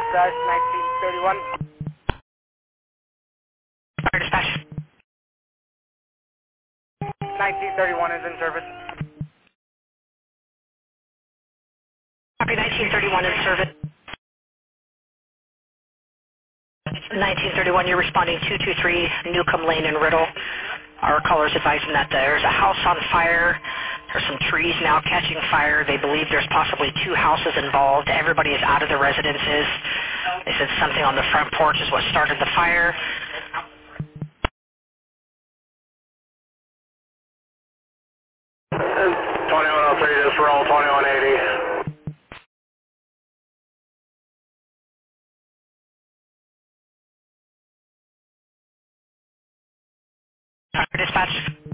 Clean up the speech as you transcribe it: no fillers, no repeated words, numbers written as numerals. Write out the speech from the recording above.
Dispatch 1931. Fire dispatch. 1931 is in service. Copy 1931 in service. 1931, you're responding 223 Newcomb Lane in Riddle. Our callers advising that there's a house on fire. There's some trees now catching fire. They believe there's possibly 2 houses involved. Everybody is out of the residences. They said something on the front porch is what started the fire. 2103, just roll 2180. Fire dispatch.